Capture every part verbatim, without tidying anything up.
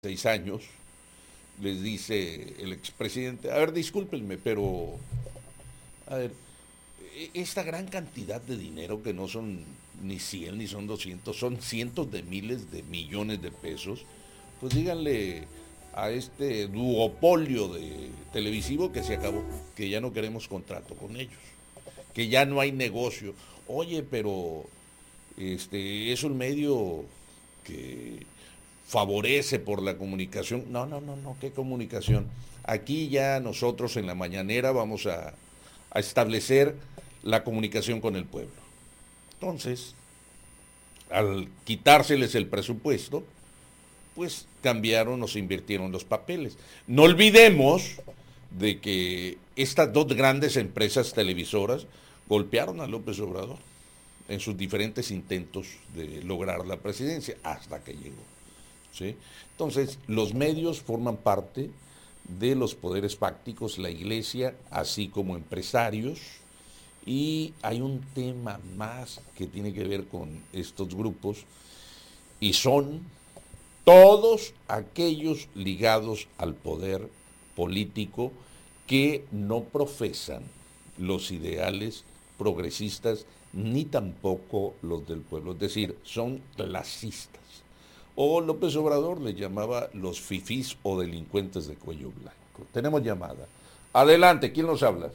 seis años, les dice el expresidente, a ver, discúlpenme, pero, a ver, esta gran cantidad de dinero que no son ni cien ni son doscientos, son cientos de miles de millones de pesos, pues díganle a este duopolio de televisivo que se acabó, que ya no queremos contrato con ellos, que ya no hay negocio. Oye, pero este es un medio que favorece por la comunicación. No, no, no, no, ¿qué comunicación? Aquí ya nosotros en la mañanera vamos a, a establecer la comunicación con el pueblo. Entonces, al quitárseles el presupuesto, pues cambiaron o se invirtieron los papeles. No olvidemos de que estas dos grandes empresas televisoras golpearon a López Obrador en sus diferentes intentos de lograr la presidencia hasta que llegó. ¿Sí? Entonces, los medios forman parte de los poderes fácticos, la iglesia, así como empresarios, y hay un tema más que tiene que ver con estos grupos, y son todos aquellos ligados al poder político que no profesan los ideales progresistas ni tampoco los del pueblo, es decir, son clasistas. O López Obrador le llamaba los fifís o delincuentes de cuello blanco. Tenemos llamada. Adelante, ¿quién nos habla?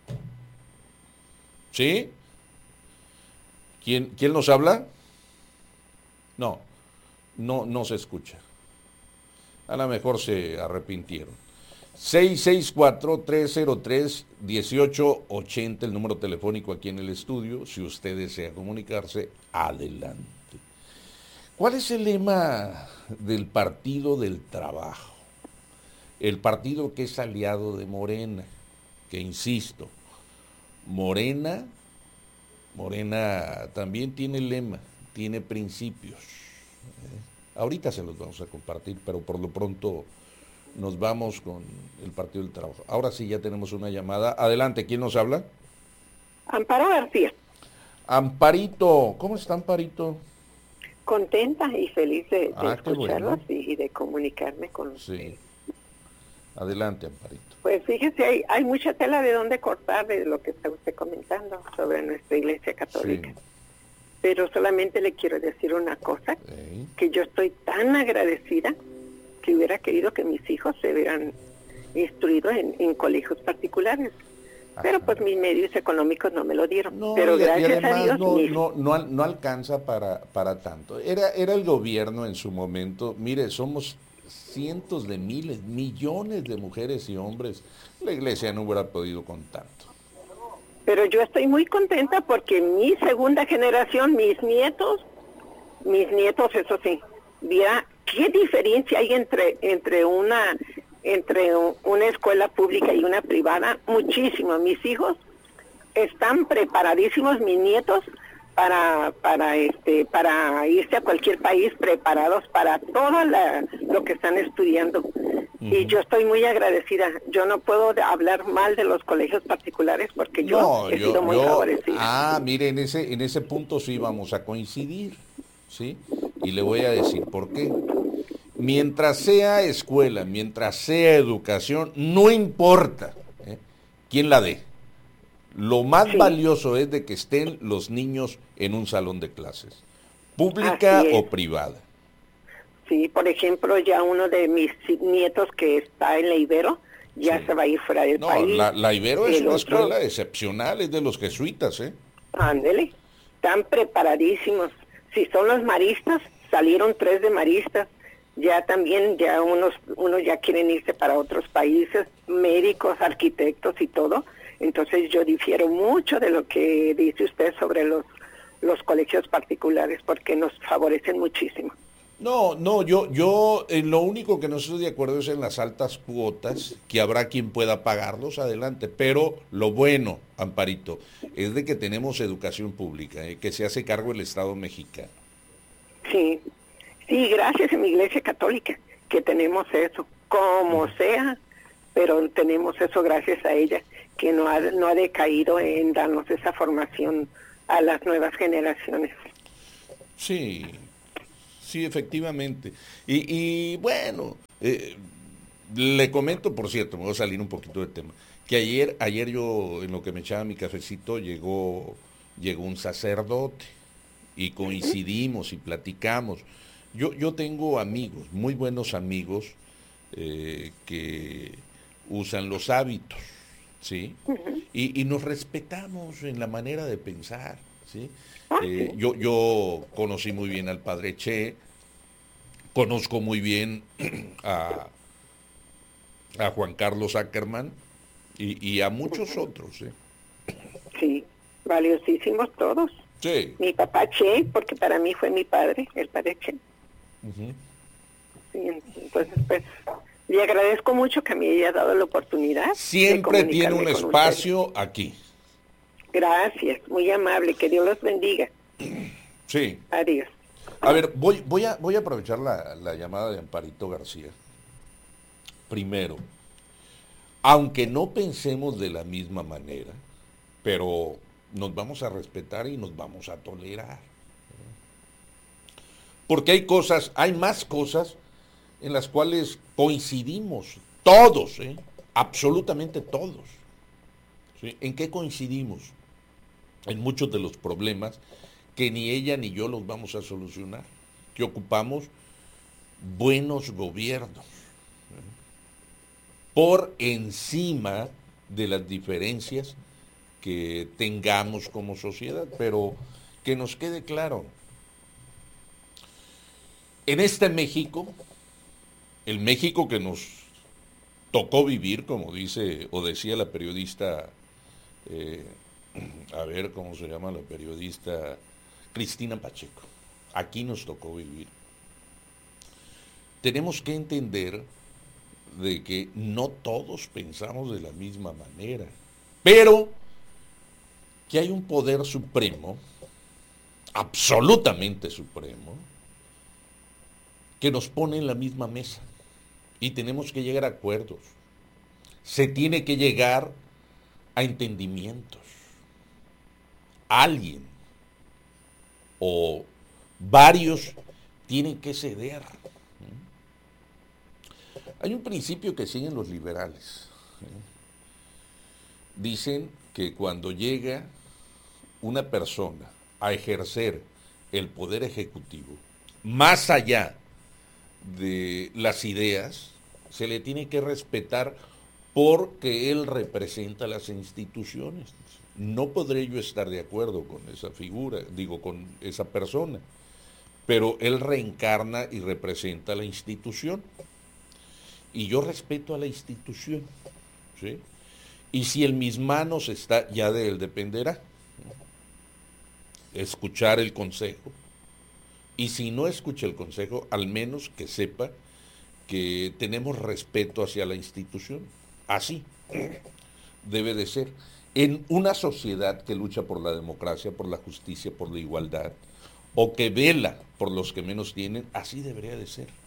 ¿Sí? ¿Quién, quién nos habla? No, no, no se escucha. A lo mejor se arrepintieron. seis seis cuatro, tres cero tres, uno ocho ocho cero, el número telefónico aquí en el estudio. Si usted desea comunicarse, adelante. ¿Cuál es el lema del Partido del Trabajo? El partido que es aliado de Morena, que insisto, Morena, Morena también tiene lema, tiene principios. ¿Eh? Ahorita se los vamos a compartir, pero por lo pronto nos vamos con el Partido del Trabajo. Ahora sí ya tenemos una llamada. Adelante, ¿quién nos habla? Amparo García. Amparito, ¿cómo está Amparito? Contenta y feliz de, de ah, escucharlos bueno. y, y de comunicarme con ustedes. Sí. Adelante, Amparito. Pues fíjese, hay, hay mucha tela de dónde cortar de lo que está usted comentando sobre nuestra Iglesia Católica. Sí. Pero solamente le quiero decir una cosa, sí. que yo estoy tan agradecida que hubiera querido que mis hijos se hubieran instruido en, en colegios particulares. Pero pues mis medios económicos no me lo dieron. No, pero y, gracias y además a Dios. No, mis... no, no, no alcanza para, para tanto. Era, era el gobierno en su momento. Mire, somos cientos de miles, millones de mujeres y hombres. La iglesia no hubiera podido con tanto. Pero yo estoy muy contenta porque mi segunda generación, mis nietos, mis nietos, eso sí, vea qué diferencia hay entre, entre una... entre una escuela pública y una privada, muchísimo. Mis hijos están preparadísimos, mis nietos, para para este para irse a cualquier país, preparados para todo la, lo que están estudiando. Uh-huh. Y yo estoy muy agradecida. Yo no puedo hablar mal de los colegios particulares porque yo no, he yo, sido muy yo, favorecida. Ah, mire, en ese, en ese punto sí vamos a coincidir, ¿sí? Y le voy a decir por qué. Mientras sea escuela, mientras sea educación, no importa ¿eh? quién la dé. Lo más sí. valioso es de que estén los niños en un salón de clases, pública o privada. Sí, por ejemplo, ya uno de mis nietos que está en la Ibero, ya sí. se va a ir fuera del no, país. La, la Ibero es El una otro... escuela excepcional, es de los jesuitas, ¿eh? Ándele, están preparadísimos. Si son los maristas, salieron tres de maristas. Ya también, ya unos unos ya quieren irse para otros países, médicos, arquitectos y todo. Entonces yo difiero mucho de lo que dice usted sobre los, los colegios particulares, porque nos favorecen muchísimo. No, no, yo, yo en lo único que no estoy de acuerdo es en las altas cuotas, que habrá quien pueda pagarlos, adelante. Pero lo bueno, Amparito, es de que tenemos educación pública, ¿eh? que se hace cargo el Estado mexicano. Sí. Sí, gracias a mi Iglesia Católica que tenemos eso, como sea, pero tenemos eso gracias a ella, que no ha, no ha decaído en darnos esa formación a las nuevas generaciones. Sí, sí, efectivamente. Y, y bueno, eh, le comento, por cierto, me voy a salir un poquito del tema, que ayer, ayer yo, en lo que me echaba mi cafecito, llegó, llegó un sacerdote y coincidimos y platicamos. Yo, yo tengo amigos, muy buenos amigos, eh, que usan los hábitos, ¿sí? Ujú. Y, y nos respetamos en la manera de pensar, ¿sí? Ah, Eh, sí. yo, yo conocí muy bien al padre Che, conozco muy bien a, a Juan Carlos Ackerman y, y a muchos Ujú. otros, ¿eh? Sí, valiosísimos todos. Sí. Mi papá Che, porque para mí fue mi padre, el padre Che. Ujú. Sí, entonces, pues, le agradezco mucho que me haya dado la oportunidad de Siempre tiene un comunicarme con ustedes. espacio aquí. Gracias, muy amable, que Dios los bendiga. Sí. Adiós. A ver, voy, voy, a, voy a aprovechar la, la llamada de Amparito García. Primero, aunque no pensemos de la misma manera, pero nos vamos a respetar y nos vamos a tolerar. Porque hay cosas, hay más cosas en las cuales coincidimos, todos, ¿eh? Absolutamente todos. ¿Sí? ¿En qué coincidimos? En muchos de los problemas que ni ella ni yo los vamos a solucionar, que ocupamos buenos gobiernos, ¿eh? Por encima de las diferencias que tengamos como sociedad, pero que nos quede claro, en este México, el México que nos tocó vivir, como dice o decía la periodista, eh, a ver cómo se llama la periodista, Cristina Pacheco, aquí nos tocó vivir. Tenemos que entender de que no todos pensamos de la misma manera, pero que hay un poder supremo, absolutamente supremo, que nos pone en la misma mesa y tenemos que llegar a acuerdos. Se tiene que llegar a entendimientos. Alguien o varios tienen que ceder. Hay un principio que siguen los liberales. Dicen que cuando llega una persona a ejercer el poder ejecutivo, más allá de las ideas, se le tiene que respetar porque él representa las instituciones. No podré yo estar de acuerdo con esa figura, digo, con esa persona, pero él reencarna y representa la institución. Y yo respeto a la institución, ¿sí? Y si en mis manos está, ya de él dependerá, escuchar el consejo. Y si no escucha el consejo, al menos que sepa que tenemos respeto hacia la institución. Así debe de ser. En una sociedad que lucha por la democracia, por la justicia, por la igualdad, o que vela por los que menos tienen, así debería de ser.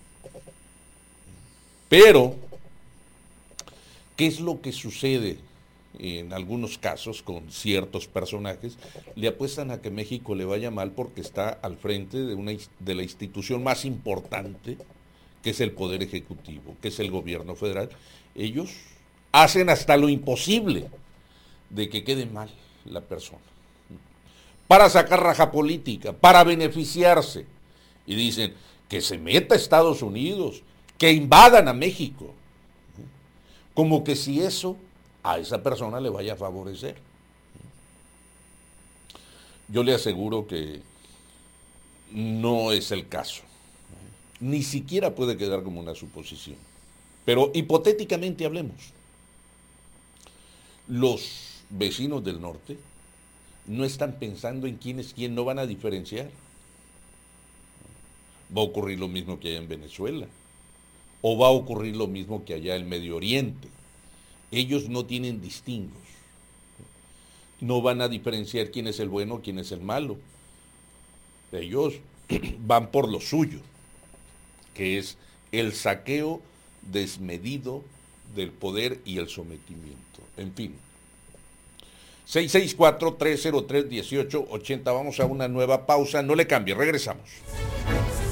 Pero, ¿qué es lo que sucede en algunos casos con ciertos personajes? Le apuestan a que México le vaya mal porque está al frente de, una, de la institución más importante, que es el Poder Ejecutivo, que es el gobierno federal. Ellos hacen hasta lo imposible de que quede mal la persona, para sacar raja política, para beneficiarse. Y dicen que se meta a Estados Unidos, que invadan a México, como que si eso a esa persona le vaya a favorecer. Yo le aseguro que no es el caso, ni siquiera puede quedar como una suposición. Pero hipotéticamente hablemos. Los vecinos del norte no están pensando en quién es quién, no van a diferenciar. Va a ocurrir lo mismo que allá en Venezuela, o va a ocurrir lo mismo que allá en Medio Oriente. Ellos no tienen distingos, no van a diferenciar quién es el bueno, quién es el malo. Ellos van por lo suyo, que es el saqueo desmedido del poder y el sometimiento. En fin. seis seis cuatro, tres cero tres, uno ocho ocho cero. Vamos a una nueva pausa. No le cambie, regresamos.